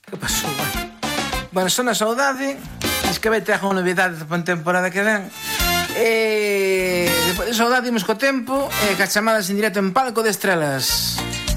Que pasou? Bueno, son a saudade. Es que vai ter unha novidade para a temporada que ven. Despois de saudade imos co tempo, que as chamadas en directo en Palco de Estrelas.